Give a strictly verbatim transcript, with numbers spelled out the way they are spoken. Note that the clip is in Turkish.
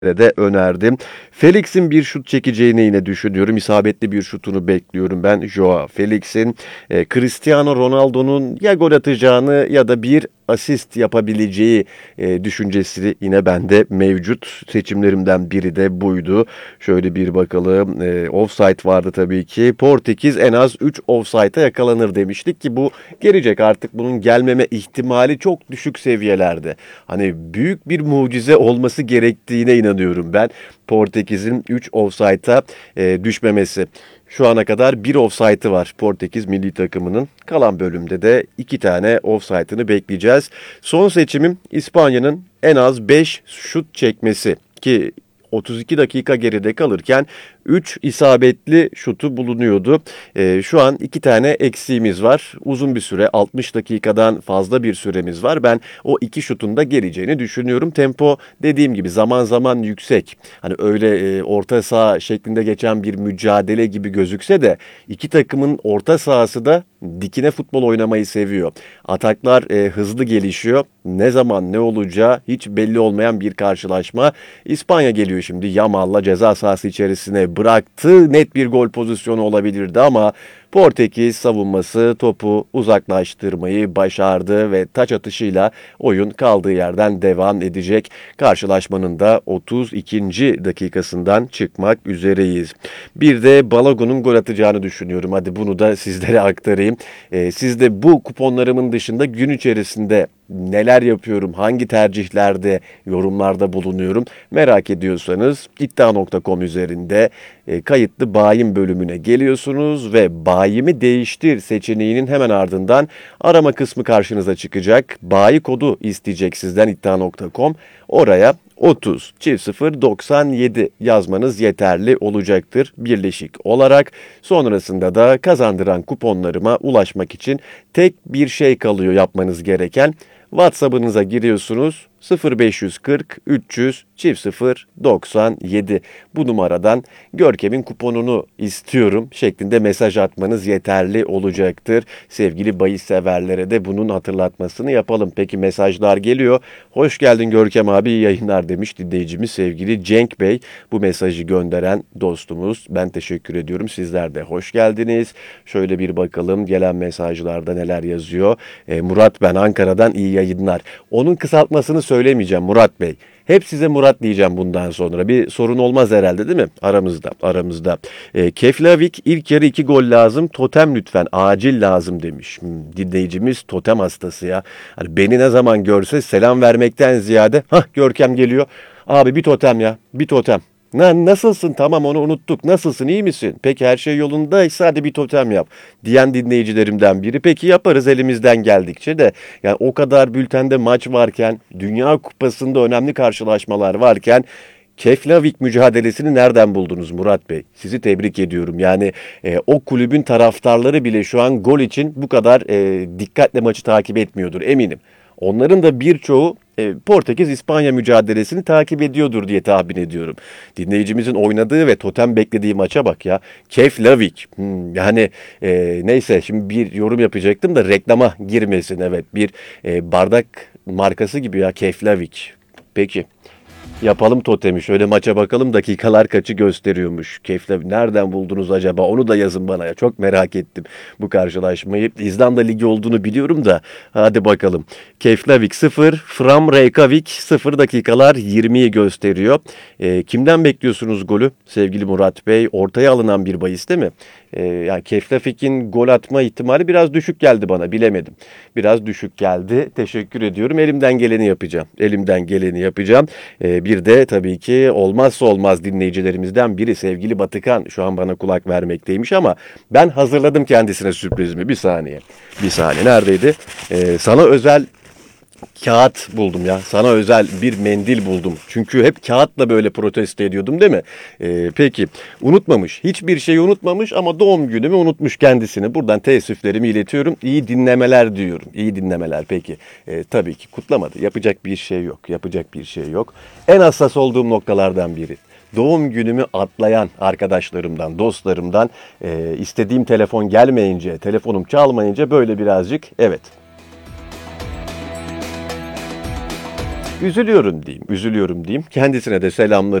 de önerdim. Felix'in bir şut çekeceğini yine düşünüyorum. İsabetli bir şutunu bekliyorum ben Joao Felix'in. E, Cristiano Ronaldo'nun ya gol atacağını ya da bir asist yapabileceği e, düşüncesi yine bende mevcut. Seçimlerimden biri de buydu. Şöyle bir bakalım. E, offside vardı tabii ki. Portekiz en az üç offside'a yakalanır demiştik ki bu gelecek, artık bunun gelmeme ihtimali çok düşük seviyelerde. Hani büyük bir mucize olması gerektiğine inanıyorum ben. Portekiz'in üç offside'a e, düşmemesi. Şu ana kadar bir offside'ı var Portekiz milli takımının. Kalan bölümde de iki tane offside'ını bekleyeceğiz. Son seçimim İspanya'nın en az beş şut çekmesi ki otuz iki dakika geride kalırken üç isabetli şutu bulunuyordu. Ee, şu an iki tane eksiğimiz var. Uzun bir süre, altmış dakikadan fazla bir süremiz var. Ben o iki şutun da geleceğini düşünüyorum. Tempo dediğim gibi zaman zaman yüksek. Hani öyle e, orta saha şeklinde geçen bir mücadele gibi gözükse de iki takımın orta sahası da dikine futbol oynamayı seviyor. Ataklar e, hızlı gelişiyor. Ne zaman ne olacağı hiç belli olmayan bir karşılaşma. İspanya geliyor şimdi Yamal'la ceza sahası içerisine bıraktı. Net bir gol pozisyonu olabilirdi ama Portekiz savunması topu uzaklaştırmayı başardı ve taç atışıyla oyun kaldığı yerden devam edecek. Karşılaşmanın da otuz ikinci dakikasından çıkmak üzereyiz. Bir de Balogun'un gol atacağını düşünüyorum. Hadi bunu da sizlere aktarayım. Ee, siz de bu kuponlarımın dışında gün içerisinde neler yapıyorum, hangi tercihlerde, yorumlarda bulunuyorum merak ediyorsanız iddia nokta com üzerinde e, kayıtlı bayim bölümüne geliyorsunuz ve bayimi değiştir seçeneğinin hemen ardından arama kısmı karşınıza çıkacak. Bayi kodu isteyecek sizden iddia nokta com. Oraya otuz çift sıfır doksan yedi yazmanız yeterli olacaktır birleşik olarak. Sonrasında da kazandıran kuponlarıma ulaşmak için tek bir şey kalıyor yapmanız gereken. WhatsApp'ınıza giriyorsunuz. sıfır beş yüz kırk üç yüz çift sıfır doksan yedi bu numaradan Görkem'in kuponunu istiyorum şeklinde mesaj atmanız yeterli olacaktır. Sevgili bahis severlere de bunun hatırlatmasını yapalım. Peki mesajlar geliyor. Hoş geldin Görkem abi, iyi yayınlar demiş dinleyicimiz sevgili Cenk Bey. Bu mesajı gönderen dostumuz. Ben teşekkür ediyorum. Sizler de hoş geldiniz. Şöyle bir bakalım gelen mesajlarda neler yazıyor. E, Murat ben Ankara'dan iyi yayınlar. Onun kısaltmasını söylemeyeceğim Murat Bey. Hep size Murat diyeceğim bundan sonra. Bir sorun olmaz herhalde değil mi? Aramızda, aramızda. E, Keflavik ilk yarı iki gol lazım. Totem lütfen, acil lazım demiş. Hmm, dinleyicimiz totem hastası ya. Hani beni ne zaman görse selam vermekten ziyade, hah Görkem geliyor. Abi bir totem ya, bir totem. Na, nasılsın? Tamam onu unuttuk. Nasılsın? İyi misin? Peki her şey yolundaysa hadi bir totem yap diyen dinleyicilerimden biri. Peki yaparız elimizden geldikçe de. Yani o kadar bültende maç varken, Dünya Kupası'nda önemli karşılaşmalar varken Keflavik mücadelesini nereden buldunuz Murat Bey? Sizi tebrik ediyorum. Yani e, o kulübün taraftarları bile şu an gol için bu kadar e, dikkatle maçı takip etmiyordur eminim. Onların da birçoğu e, Portekiz-İspanya mücadelesini takip ediyordur diye tahmin ediyorum. Dinleyicimizin oynadığı ve totem beklediği maça bak ya. Keflavik. Hmm, yani e, neyse şimdi bir yorum yapacaktım da reklama girmesin. Evet bir e, bardak markası gibi ya Keflavik. Peki. Yapalım totemi. Şöyle maça bakalım dakikalar kaçı gösteriyormuş. Keyifle nereden buldunuz acaba? Onu da yazın bana ya. Çok merak ettim bu karşılaşmayı. İzlanda Ligi olduğunu biliyorum da. Hadi bakalım. Keflavik sıfır, Fram Reykjavik sıfır dakikalar yirmiyi gösteriyor. E, kimden bekliyorsunuz golü? Sevgili Murat Bey, ortaya alınan bir bahis değil mi? E, yani Keflavik'in gol atma ihtimali biraz düşük geldi bana. Bilemedim. Biraz düşük geldi. Teşekkür ediyorum. Elimden geleni yapacağım. Elimden geleni yapacağım. E, bir de tabii ki olmazsa olmaz dinleyicilerimizden biri sevgili Batıkan şu an bana kulak vermekteymiş ama ben hazırladım kendisine sürprizimi. Bir saniye. Bir saniye. Neredeydi? E, sana özel kağıt buldum ya. Sana özel bir mendil buldum. Çünkü hep kağıtla böyle protesto ediyordum değil mi? Ee, peki. Unutmamış. Hiçbir şeyi unutmamış ama doğum günümü unutmuş kendisini. Buradan teessüflerimi iletiyorum. İyi dinlemeler diyorum. İyi dinlemeler peki. Ee, tabii ki kutlamadı. Yapacak bir şey yok. Yapacak bir şey yok. En hassas olduğum noktalardan biri. Doğum günümü atlayan arkadaşlarımdan, dostlarımdan e, istediğim telefon gelmeyince, telefonum çalmayınca böyle birazcık evet. Üzülüyorum diyeyim, üzülüyorum diyeyim. Kendisine de selamlar